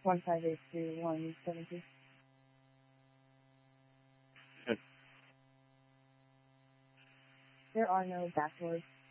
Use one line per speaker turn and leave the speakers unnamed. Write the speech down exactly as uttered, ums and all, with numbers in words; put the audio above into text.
one five eight two one seven two.
Good.
There are no back doors.